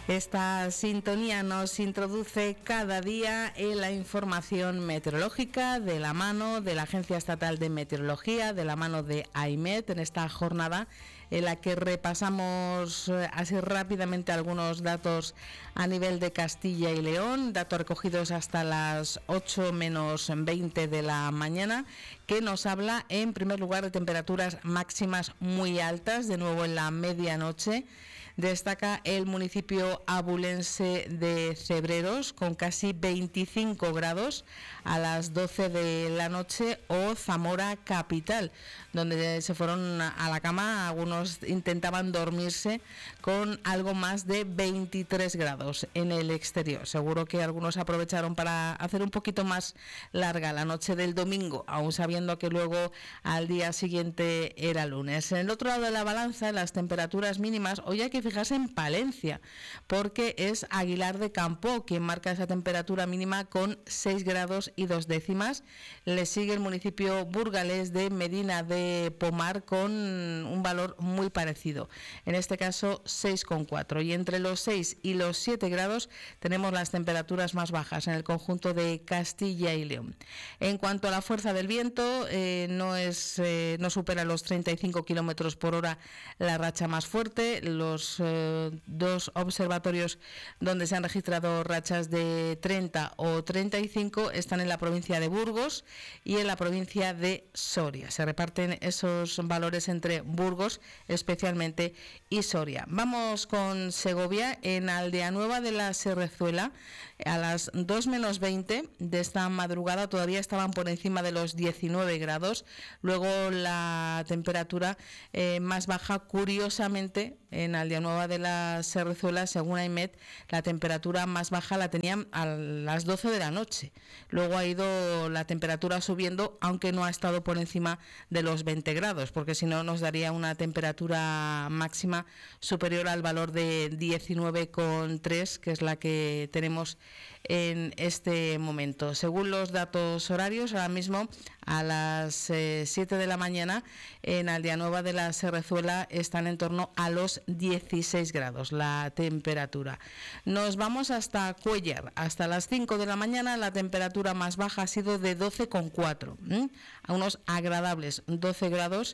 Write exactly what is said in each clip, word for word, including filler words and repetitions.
Esta sintonía nos introduce cada día en la información meteorológica de la mano de la Agencia Estatal de Meteorología, de la mano de AEMET, en esta jornada en la que repasamos así rápidamente algunos datos a nivel de Castilla y León, datos recogidos hasta las ocho menos veinte de la mañana, que nos habla en primer lugar de temperaturas máximas muy altas, de nuevo en la medianoche. Destaca el municipio abulense de Cebreros con casi veinticinco grados a las doce de la noche, o Zamora capital, donde se fueron a la cama, algunos intentaban dormirse con algo más de veintitrés grados en el exterior. Seguro que algunos aprovecharon para hacer un poquito más larga la noche del domingo, aún sabiendo que luego al día siguiente era lunes. En el otro lado de la balanza, las temperaturas mínimas, hoy hay que fijarse en Palencia, porque es Aguilar de Campo quien marca esa temperatura mínima con seis grados y dos décimas. Le sigue el municipio burgalés de Medina de Pomar con un valor muy parecido, en este caso seis coma cuatro, y entre los seis y los siete grados tenemos las temperaturas más bajas en el conjunto de Castilla y León. En cuanto a la fuerza del viento, eh, no es eh, no supera los treinta y cinco kilómetros por hora la racha más fuerte. Los eh, dos observatorios donde se han registrado rachas de treinta o treinta y cinco están en la provincia de Burgos y en la provincia de Soria. Se reparten esos valores entre Burgos especialmente y Soria. Vamos con Segovia. En Aldea Nueva de la Serrezuela, a las dos menos veinte de esta madrugada todavía estaban por encima de los diecinueve grados. Luego la temperatura eh, más baja, curiosamente, en Aldea Nueva de la Serrezuela, según AEMET, la temperatura más baja la tenían a las doce de la noche. Luego ha ido la temperatura subiendo, aunque no ha estado por encima de los veinte grados, porque si no nos daría una temperatura máxima superior al valor de diecinueve coma tres, que es la que tenemos en este momento. Según los datos horarios, ahora mismo a las eh, siete de la mañana en Aldea Nueva de la Serrezuela están en torno a los dieciséis grados la temperatura. Nos vamos hasta Cuéllar. Hasta las cinco de la mañana la temperatura más baja ha sido de doce coma cuatro, ¿eh? a unos agradables doce grados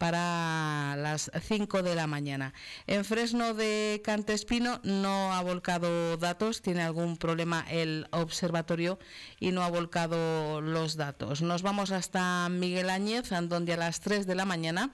para las cinco de la mañana. En Fresno de Cantespino no ha volcado datos, tiene algún problema el observatorio y no ha volcado los datos. Nos vamos hasta Miguel Áñez, donde a las tres de la mañana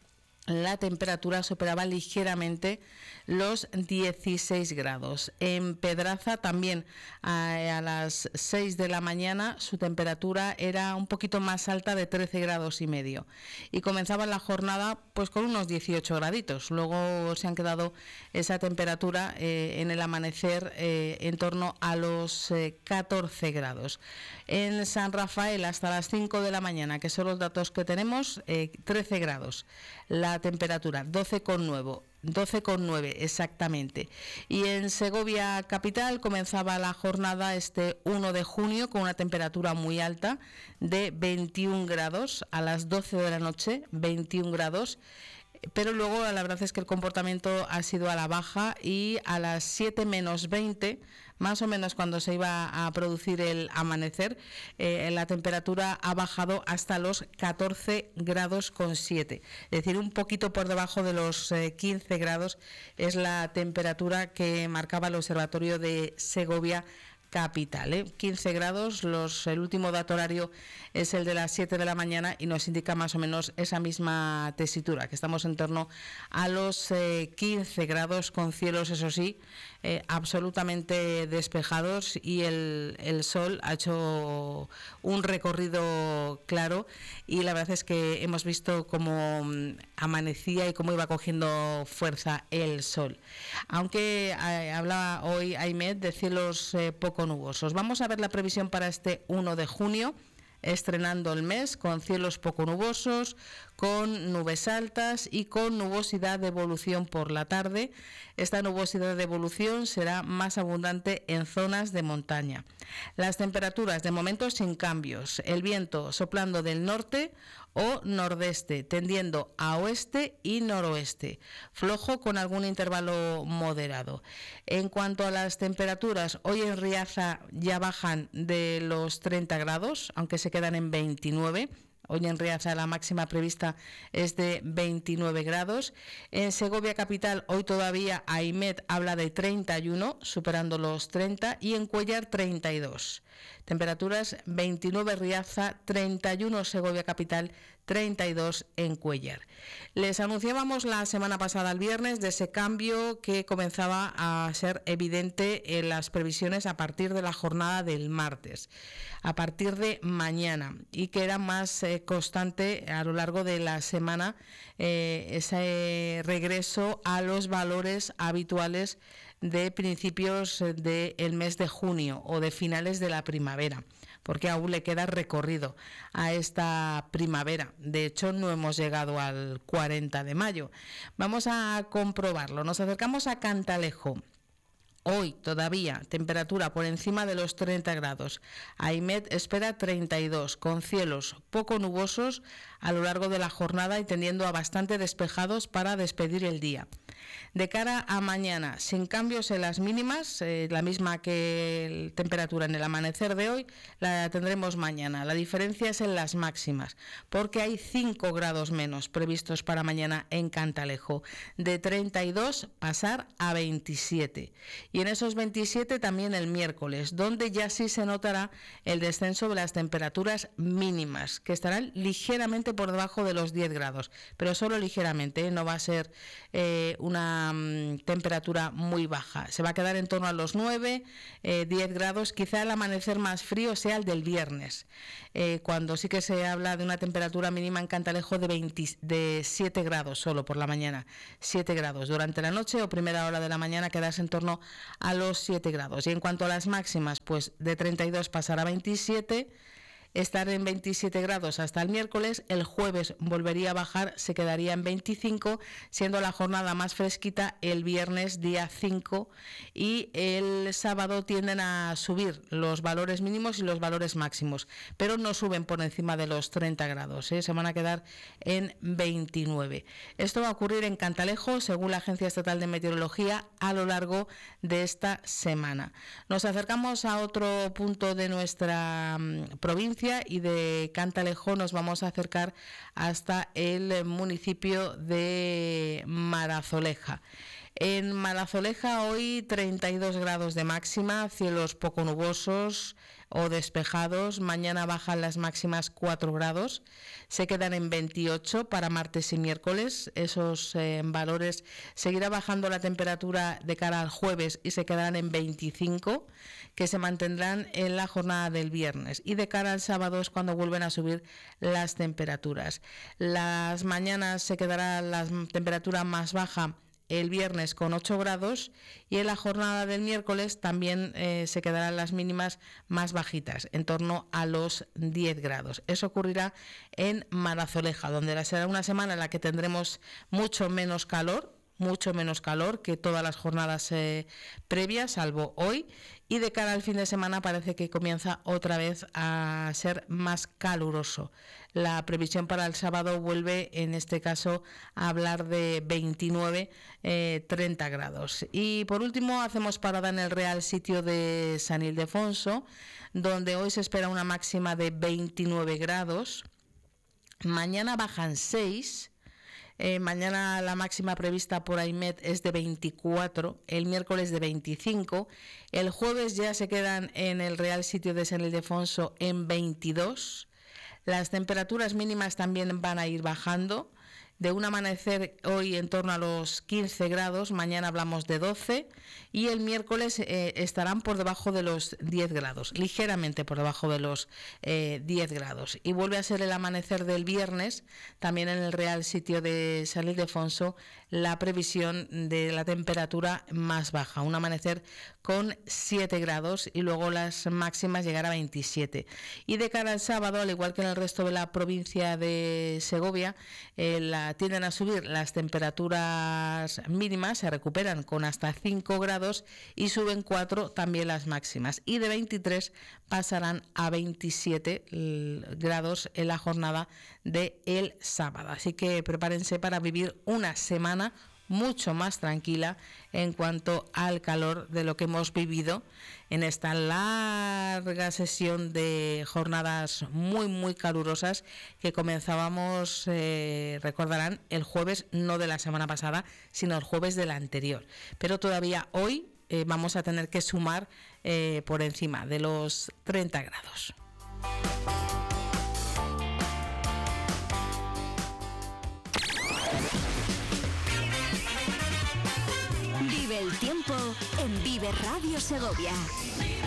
la temperatura superaba ligeramente los dieciséis grados. En Pedraza también a, a las seis de la mañana su temperatura era un poquito más alta, de trece grados y medio, y comenzaba la jornada pues con unos dieciocho graditos. Luego se han quedado esa temperatura eh, en el amanecer eh, en torno a los eh, catorce grados. En San Rafael hasta las cinco de la mañana, que son los datos que tenemos, eh, trece grados. La temperatura doce coma nueve exactamente. Y en Segovia capital comenzaba la jornada este uno de junio con una temperatura muy alta de veintiún grados a las doce de la noche, veintiún grados. Pero luego la verdad es que el comportamiento ha sido a la baja, y a las siete menos veinte, más o menos cuando se iba a producir el amanecer, eh, la temperatura ha bajado hasta los catorce grados con siete. Es decir, un poquito por debajo de los eh, quince grados es la temperatura que marcaba el observatorio de Segovia capital, ¿eh? quince grados. Los, el último dato horario es el de las siete de la mañana y nos indica más o menos esa misma tesitura, que estamos en torno a los eh, quince grados, con cielos, eso sí, eh, absolutamente despejados, y el, el sol ha hecho un recorrido claro, y la verdad es que hemos visto cómo amanecía y cómo iba cogiendo fuerza el sol. Aunque eh, hablaba hoy AEMET de cielos eh, poco nubosos. Vamos a ver la previsión para este uno de junio, estrenando el mes con cielos poco nubosos, con con nubes altas y con nubosidad de evolución por la tarde. Esta nubosidad de evolución será más abundante en zonas de montaña. Las temperaturas de momento sin cambios, el viento soplando del norte o nordeste, tendiendo a oeste y noroeste, flojo con algún intervalo moderado. En cuanto a las temperaturas, hoy en Riaza ya bajan de los treinta grados, aunque se quedan en veintinueve. Hoy en Riaza la máxima prevista es de veintinueve grados. En Segovia capital hoy todavía AIMET habla de treinta y uno, superando los treinta, y en Cuéllar treinta y dos. Temperaturas veintinueve Riaza, treinta y uno Segovia capital, treinta y dos en Cuéllar. Les anunciábamos la semana pasada, el viernes, de ese cambio que comenzaba a ser evidente en las previsiones a partir de la jornada del martes, a partir de mañana, y que era más eh, constante a lo largo de la semana eh, ese regreso a los valores habituales de principios del mes de junio o de finales de la primavera, porque aún le queda recorrido a esta primavera. De hecho, no hemos llegado al cuarenta de mayo. Vamos a comprobarlo. Nos acercamos a Cantalejo. Hoy todavía temperatura por encima de los treinta grados. AIMET espera treinta y dos, con cielos poco nubosos a lo largo de la jornada y tendiendo a bastante despejados para despedir el día. De cara a mañana, sin cambios en las mínimas, eh, la misma que la temperatura en el amanecer de hoy, la tendremos mañana. La diferencia es en las máximas, porque hay cinco grados menos previstos para mañana en Cantalejo. De treinta y dos pasar a veintisiete. Y en esos veintisiete también el miércoles, donde ya sí se notará el descenso de las temperaturas mínimas, que estarán ligeramente por debajo de los diez grados, pero solo ligeramente, ¿eh? No va a ser eh, una um, temperatura muy baja. Se va a quedar en torno a los nueve, eh, diez grados. Quizá el amanecer más frío sea el del viernes, eh, cuando sí que se habla de una temperatura mínima en Cantalejo de, veinte, de siete grados solo por la mañana, siete grados. Durante la noche o primera hora de la mañana quedarse en torno a los siete grados. Y en cuanto a las máximas, pues de treinta y dos pasar a veintisiete, estar en veintisiete grados hasta el miércoles. El jueves volvería a bajar, se quedaría en veinticinco, siendo la jornada más fresquita el viernes día cinco, y el sábado tienden a subir los valores mínimos y los valores máximos, pero no suben por encima de los treinta grados, ¿eh? Se van a quedar en veintinueve. Esto va a ocurrir en Cantalejo, según la Agencia Estatal de Meteorología, a lo largo de esta semana. Nos acercamos a otro punto de nuestra um, provincia, y de Cantalejo nos vamos a acercar hasta el municipio de Marazoleja. En Marazoleja hoy treinta y dos grados de máxima, cielos poco nubosos o despejados. Mañana bajan las máximas cuatro grados, se quedan en veintiocho para martes y miércoles. Esos eh, valores, seguirá bajando la temperatura de cara al jueves y se quedarán en veinticinco, que se mantendrán en la jornada del viernes. Y de cara al sábado es cuando vuelven a subir las temperaturas. Las mañanas se quedará la temperatura más baja el viernes con ocho grados, y en la jornada del miércoles también eh, se quedarán las mínimas más bajitas, en torno a los diez grados. Eso ocurrirá en Marazoleja, donde será una semana en la que tendremos mucho menos calor, mucho menos calor que todas las jornadas eh, previas, salvo hoy, y de cara al fin de semana parece que comienza otra vez a ser más caluroso. La previsión para el sábado vuelve, en este caso, a hablar de veintinueve, treinta grados. Y por último hacemos parada en el Real Sitio de San Ildefonso, donde hoy se espera una máxima de veintinueve grados. Mañana bajan seis. Eh, mañana la máxima prevista por AIMET es de veinticuatro, el miércoles de veinticinco, el jueves ya se quedan en el Real Sitio de San Ildefonso en veintidós. Las temperaturas mínimas también van a ir bajando. de un amanecer hoy en torno a los quince grados, mañana hablamos de doce y el miércoles eh, estarán por debajo de los diez grados, ligeramente por debajo de los eh, diez grados. Y vuelve a ser el amanecer del viernes, también en el Real Sitio de San Ildefonso, la previsión de la temperatura más baja, un amanecer con siete grados y luego las máximas llegar a veintisiete. Y de cara al sábado, al igual que en el resto de la provincia de Segovia, eh, la, tienden a subir las temperaturas mínimas, se recuperan con hasta cinco grados y suben cuatro también las máximas. Y de veintitrés pasarán a veintisiete grados en la jornada del sábado. Así que prepárense para vivir una semana mucho más tranquila en cuanto al calor de lo que hemos vivido en esta larga sesión de jornadas muy muy calurosas que comenzábamos, eh, recordarán, el jueves, no de la semana pasada, sino el jueves de la anterior. Pero todavía hoy eh, vamos a tener que sumar eh, por encima de los treinta grados. Vive el tiempo en Vive Radio Segovia.